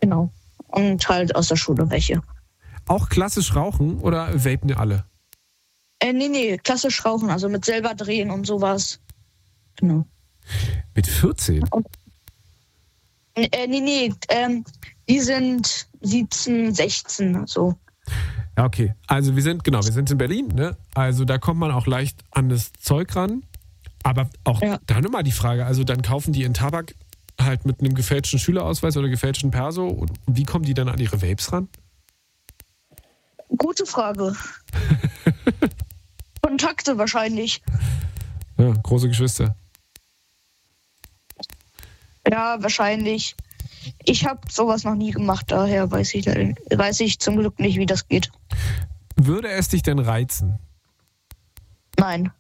Genau. Und halt aus der Schule welche. Auch klassisch rauchen oder vapen alle? Nee, klassisch rauchen, also mit selber drehen und sowas. Genau. Mit 14? Die sind 17, 16, so. Ja, okay. Also wir sind in Berlin, ne? Also da kommt man auch leicht an das Zeug ran. Aber auch dann immer die Frage, also dann kaufen die ihren Tabak halt mit einem gefälschten Schülerausweis oder gefälschten Perso und wie kommen die dann an ihre Vapes ran? Gute Frage. Kontakte wahrscheinlich. Ja, große Geschwister. Ja, wahrscheinlich. Ich habe sowas noch nie gemacht, daher weiß ich zum Glück nicht, wie das geht. Würde es dich denn reizen? Nein.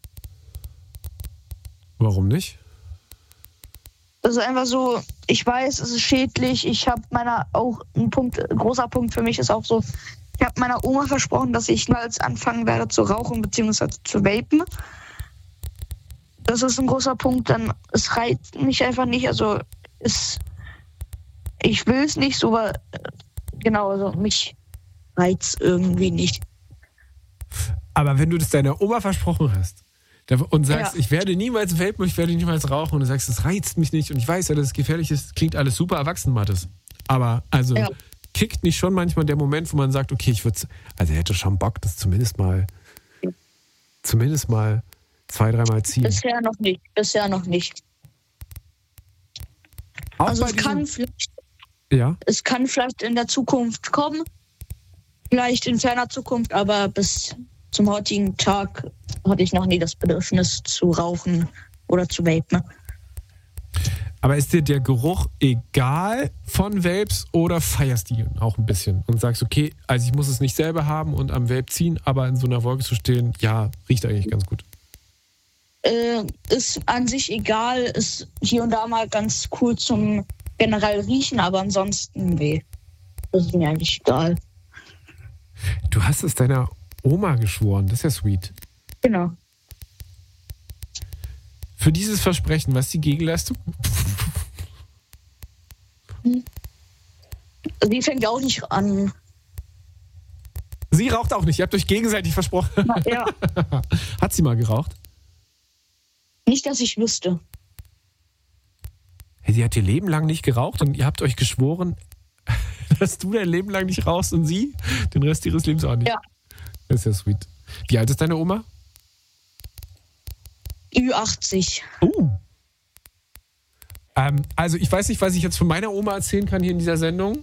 Warum nicht? Das ist einfach so, ich weiß, es ist schädlich. Ich habe ein großer Punkt für mich ist auch so, ich habe meiner Oma versprochen, dass ich niemals anfangen werde zu rauchen bzw. zu vapen. Das ist ein großer Punkt, dann es reizt mich einfach nicht, also ich will es nicht so, aber genau, also mich reizt irgendwie nicht. Aber wenn du das deiner Oma versprochen hast und sagst, ich werde niemals vapen, ich werde niemals rauchen und du sagst, es reizt mich nicht und ich weiß ja, dass es gefährlich ist, klingt alles super erwachsen, Mathis. Aber kickt nicht schon manchmal der Moment, wo man sagt, okay, er hätte schon Bock, das zumindest mal 2-3 Mal ziehen. Bisher noch nicht. Auch also es kann vielleicht in der Zukunft kommen, vielleicht in ferner Zukunft, aber bis zum heutigen Tag hatte ich noch nie das Bedürfnis zu rauchen oder zu vapen. Aber ist dir der Geruch egal von Vapes oder feierst du ihn auch ein bisschen und sagst, okay, also ich muss es nicht selber haben und am Vape ziehen, aber in so einer Wolke zu stehen, ja, riecht eigentlich ganz gut. Ist an sich egal, ist hier und da mal ganz cool zum generell riechen, aber ansonsten, das ist mir eigentlich egal. Du hast es deiner Oma geschworen, das ist ja sweet. Genau. Für dieses Versprechen, was ist die Gegenleistung? Sie fängt auch nicht an. Sie raucht auch nicht, ihr habt euch gegenseitig versprochen. Ja. Hat sie mal geraucht? Nicht, dass ich wüsste. Hey, sie hat ihr Leben lang nicht geraucht und ihr habt euch geschworen, dass du dein Leben lang nicht rauchst und sie den Rest ihres Lebens auch nicht. Ja. Das ist ja sweet. Wie alt ist deine Oma? Ü80. Also ich weiß nicht, was ich jetzt von meiner Oma erzählen kann hier in dieser Sendung.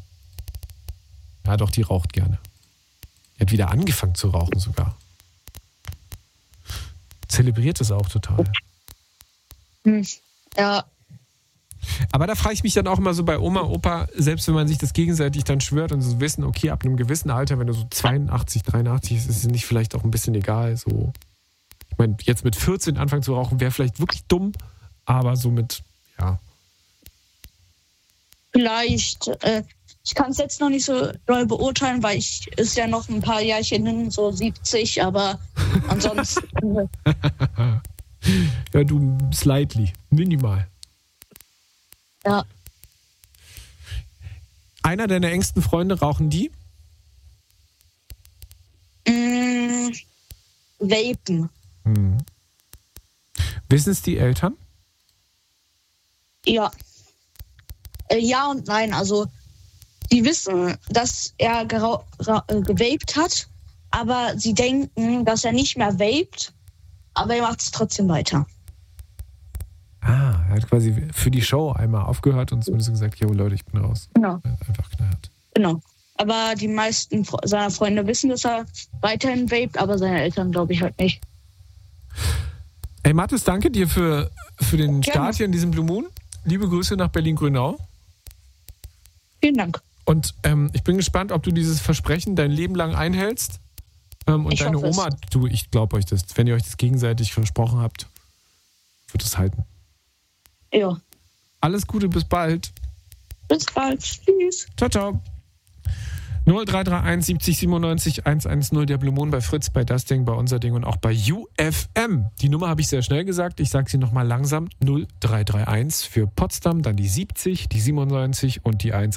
Ja doch, die raucht gerne. Die hat wieder angefangen zu rauchen sogar. Zelebriert es auch total. Ja. Aber da frage ich mich dann auch immer so bei Oma, Opa, selbst wenn man sich das gegenseitig dann schwört und so wissen, okay, ab einem gewissen Alter, wenn du so 82, 83 ist es nicht vielleicht auch ein bisschen egal. So. Ich meine, jetzt mit 14 anfangen zu rauchen, wäre vielleicht wirklich dumm, aber so mit, ja. Vielleicht, ich kann es jetzt noch nicht so doll beurteilen, weil ich ist ja noch ein paar Jährchen hin, so 70, aber ansonsten. Ja, du slightly, minimal. Ja. Einer deiner engsten Freunde, rauchen die? Vapen. Wissen es die Eltern? Ja. Ja und nein. Also, die wissen, dass er gewaped hat, aber sie denken, dass er nicht mehr vaped, aber er macht es trotzdem weiter. Er hat quasi für die Show einmal aufgehört und zumindest gesagt, jo Leute, ich bin raus. Genau. Er hat einfach knallt. Genau. Aber die meisten seiner Freunde wissen, dass er weiterhin vaped, aber seine Eltern glaube ich halt nicht. Ey Mathis, danke dir für den Start hier in diesem Blue Moon. Liebe Grüße nach Berlin-Grünau. Vielen Dank. Und ich bin gespannt, ob du dieses Versprechen dein Leben lang einhältst. Und ich deine hoffe Oma, ich glaube euch das, wenn ihr euch das gegenseitig versprochen habt, wird es halten. Ja. Alles Gute, bis bald. Bis bald. Tschüss. Ciao, ciao. 0331 70 97 110, der Blue Moon bei Fritz, bei Das Ding, bei Unser Ding und auch bei UFM. Die Nummer habe ich sehr schnell gesagt, ich sage sie nochmal langsam. 0331 für Potsdam, dann die 70, die 97 und die 110.